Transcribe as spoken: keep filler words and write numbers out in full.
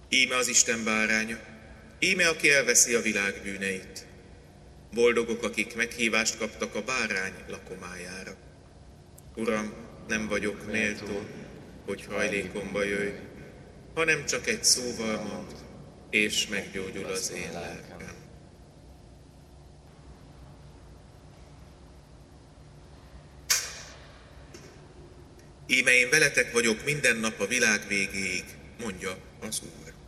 Íme az Isten báránya, íme aki elveszi a világ bűneit. Boldogok, akik meghívást kaptak a bárány lakomájára. Uram, nem vagyok méltó, hogy hajlékomba jöjj, hanem csak egy szóval mondd, és meggyógyul az én lelkem. Íme én veletek vagyok minden nap a világ végéig, mondja az Úr.